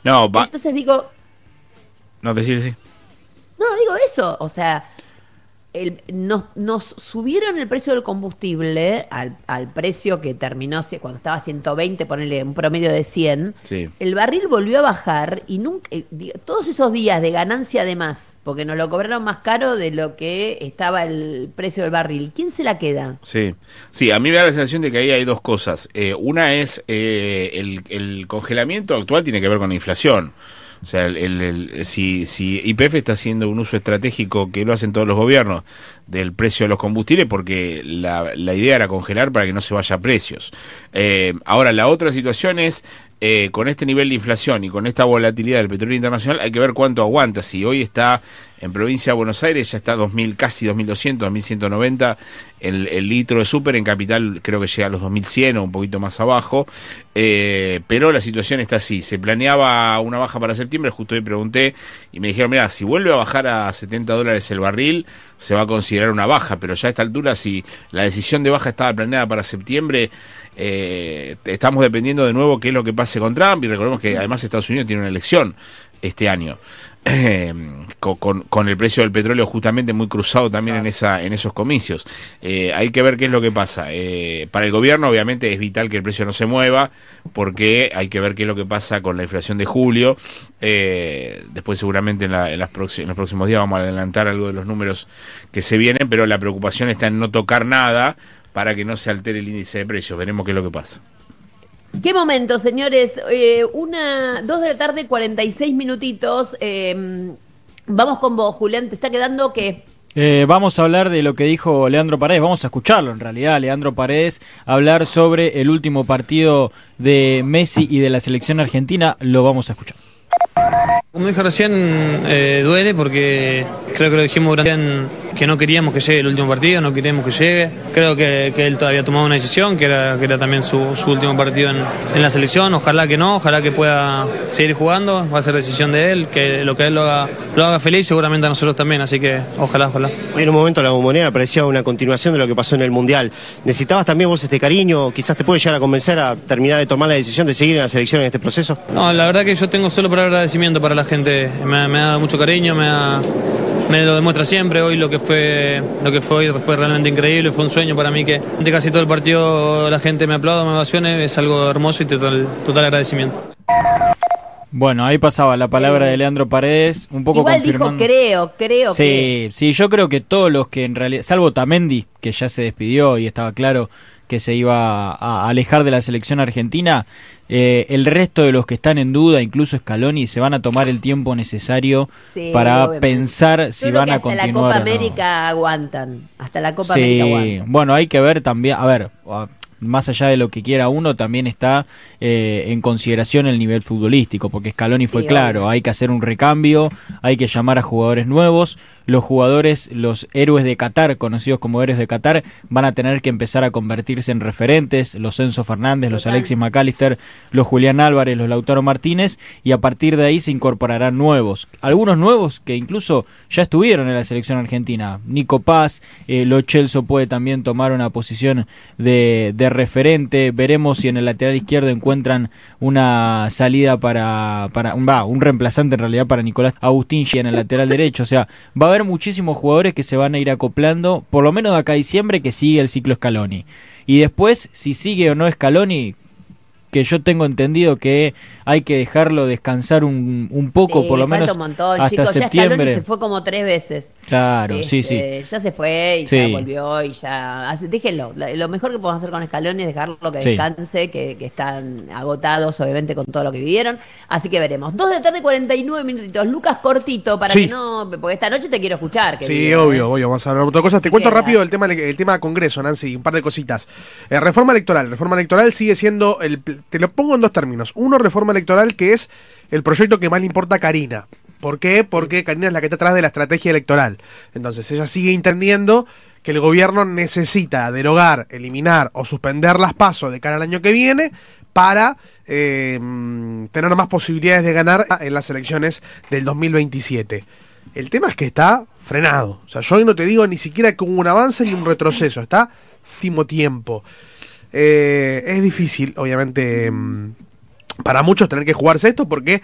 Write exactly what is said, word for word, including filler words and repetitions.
No, va... Entonces digo... No, decir sí. No, digo eso, o sea... El, nos, nos subieron el precio del combustible al, al precio que terminó cuando estaba ciento veinte, ponerle un promedio de cien. Sí. El barril volvió a bajar y nunca, todos esos días de ganancia de más, porque nos lo cobraron más caro de lo que estaba el precio del barril. ¿Quién se la queda? Sí, sí, a mí me da la sensación de que ahí hay dos cosas. Eh, una es eh, el, el congelamiento actual tiene que ver con la inflación. O sea, el, el, el, si, si Y P F está haciendo un uso estratégico que lo hacen todos los gobiernos del precio de los combustibles, porque la, la idea era congelar para que no se vaya a precios. Eh, ahora, la otra situación es, eh, con este nivel de inflación y con esta volatilidad del petróleo internacional, hay que ver cuánto aguanta. Si hoy está en provincia de Buenos Aires, ya está dos mil, casi dos mil doscientos, dos mil ciento noventa el, el litro de súper. En capital creo que llega a los dos mil cien o un poquito más abajo. Eh, pero la situación está así. Se planeaba una baja para septiembre, justo hoy pregunté y me dijeron, mira, si vuelve a bajar a setenta dólares el barril, se va a considerar una baja, pero ya a esta altura, si la decisión de baja estaba planeada para septiembre, eh, estamos dependiendo de nuevo qué es lo que pase con Trump, y recordemos que además Estados Unidos tiene una elección este año, eh, con, con, con el precio del petróleo justamente muy cruzado también en esa en esos comicios. Eh, hay que ver qué es lo que pasa. Eh, para el gobierno obviamente es vital que el precio no se mueva, porque hay que ver qué es lo que pasa con la inflación de julio. Eh, después seguramente en, la, en, las próxim- en los próximos días vamos a adelantar algo de los números que se vienen, pero la preocupación está en no tocar nada para que no se altere el índice de precios. Veremos qué es lo que pasa. ¿Qué momento, señores? Eh, una, dos de la tarde, cuarenta y seis minutitos. Eh, vamos con vos, Julián. ¿Te está quedando qué? Eh, vamos a hablar de lo que dijo Leandro Paredes. Vamos a escucharlo, en realidad, Leandro Paredes, hablar sobre el último partido de Messi y de la selección argentina. Lo vamos a escuchar. Como dije recién, eh, duele porque creo que lo dijimos durante que no queríamos que llegue el último partido, no queríamos que llegue. Creo que, que él todavía tomado una decisión, que era, que era también su, su último partido en, en la selección. Ojalá que no, ojalá que pueda seguir jugando. Va a ser decisión de él, que lo que él lo haga, lo haga feliz, seguramente a nosotros también. Así que ojalá, ojalá. En un momento la Bombonera parecía una continuación de lo que pasó en el Mundial. ¿Necesitabas también vos este cariño? ¿Quizás te puede llegar a convencer a terminar de tomar la decisión de seguir en la selección en este proceso? No, la verdad que yo tengo solo para agradecimiento para la gente. Me, me ha dado mucho cariño, me, ha, me lo demuestra siempre. Hoy lo que fue lo que fue hoy fue realmente increíble, fue un sueño para mí que de casi todo el partido la gente me aplauda, me ovacione, es algo hermoso y total, total agradecimiento. Bueno, ahí pasaba la palabra Eh, de Leandro Paredes, un poco Igual confirmando. dijo creo, creo Sí, que... sí, yo creo que todos los que en realidad, salvo Tamendi, que ya se despidió y estaba claro que se iba a alejar de la selección argentina, eh, el resto de los que están en duda, incluso Scaloni, se van a tomar el tiempo necesario Sí, para obviamente. pensar Yo si creo van que a hasta continuar la Copa o no. América aguantan. Hasta la Copa Sí, América aguantan. bueno, hay que ver también, a ver, más allá de lo que quiera uno, también está eh, en consideración el nivel futbolístico, porque Scaloni fue Sí, claro, obvio. hay que hacer un recambio, hay que llamar a jugadores nuevos, los jugadores, los héroes de Qatar, conocidos como héroes de Qatar, van a tener que empezar a convertirse en referentes, los Enzo Fernández, los Total. Alexis McAllister, los Julián Álvarez, los Lautaro Martínez, y a partir de ahí se incorporarán nuevos, algunos nuevos que incluso ya estuvieron en la selección argentina, Nico Paz, eh, Lo Celso puede también tomar una posición de, de referente, veremos si en el lateral izquierdo encuentran una salida para, para va, un reemplazante en realidad para Nicolás Agustín y en el lateral derecho, o sea, va a haber muchísimos jugadores que se van a ir acoplando, por lo menos de acá a diciembre, que sigue el ciclo Scaloni. Y después, si sigue o no Scaloni, que yo tengo entendido que hay que dejarlo descansar un, un poco, Sí, por lo falta menos un montón, hasta chicos. Ya septiembre. Scaloni se fue como tres veces. Claro, sí, sí. Este, Ya se fue y Sí. ya volvió y ya... hace- Déjenlo. La- Lo mejor que podemos hacer con Scaloni es dejarlo que Sí. descanse, que, que están agotados, obviamente, con todo lo que vivieron. Así que veremos. Dos de la tarde, cuarenta y nueve minutitos. Lucas, cortito, para Sí. que no... Porque esta noche te quiero escuchar. Sí, querido, obvio, ¿eh? obvio, vamos a hablar de otra cosa. Te Así cuento que, rápido ah. el tema el tema Congreso, Nancy, un par de cositas. Eh, reforma electoral. Reforma electoral sigue siendo, el, te lo pongo en dos términos. Uno, reforma electoral, que es el proyecto que más le importa a Karina. ¿Por qué? Porque Karina es la que está atrás de la estrategia electoral. Entonces ella sigue entendiendo que el gobierno necesita derogar, eliminar o suspender las PASO de cara al año que viene para eh, tener más posibilidades de ganar en las elecciones del dos mil veintisiete. El tema es que está frenado. O sea, yo hoy no te digo ni siquiera que hubo un avance ni un retroceso. Está cimo tiempo. Eh, es difícil, obviamente, mm, para muchos tener que jugarse esto porque